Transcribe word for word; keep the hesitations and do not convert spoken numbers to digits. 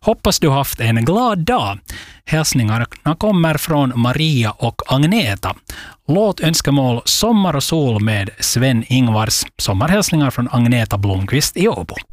Hoppas du haft en glad dag. Hälsningarna kommer från Maria och Agneta. Låt önskemål Sommar och sol med Sven Ingvars. Sommarhälsningar från Agneta Blomqvist i Åbo.